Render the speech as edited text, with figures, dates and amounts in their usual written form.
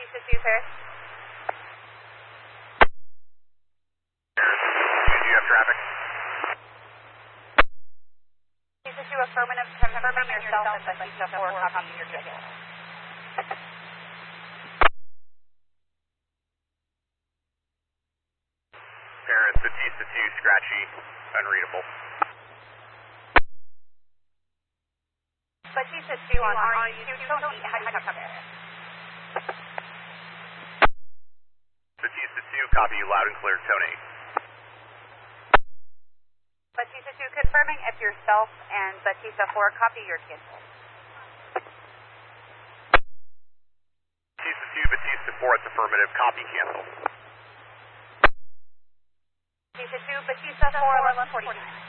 Batista 2, sir. Do you have traffic? Batista 2, affirmative, confirming yourself and Batista 4, copy your ticket. Paris, Batista 2, scratchy, unreadable. Batista 2 on RE2, Tony, how do you come there? Batista 2, copy you loud and clear, Tony. Batista 2, confirming if yourself and Batista 4, copy your cancel. Batista 2, Batista 4, it's affirmative, copy cancel. Batista 2, Batista 4, 1149.